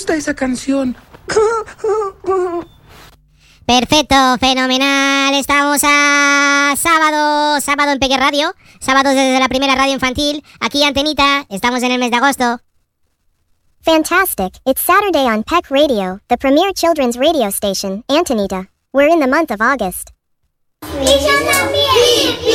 gusta esa canción. Perfecto, fenomenal. Estamos a sábado en Peque Radio. Sábados desde la primera radio infantil. Aquí Antenita, estamos en el mes de agosto. Fantastic. It's Saturday on Peck Radio, the premier children's radio station, Antonita. We're in the month of August. ¡Y yo también!